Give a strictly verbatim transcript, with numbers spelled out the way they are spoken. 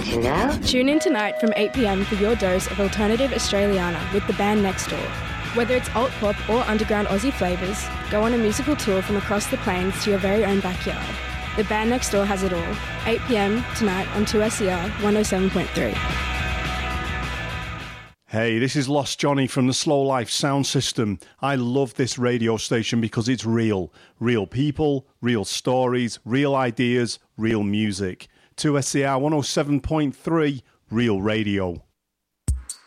to know? Tune in tonight from eight p m for your dose of alternative Australiana with the band Next Door. Whether it's alt pop or underground Aussie flavours, go on a musical tour from across the plains to your very own backyard. The band Next Door has it all. eight p m tonight on two S E R one oh seven point three. Hey, this is Lost Johnny from the Slow Life Sound System. I love this radio station because it's real. Real people, real stories, real ideas, real music. two S E R one oh seven point three, Real Radio.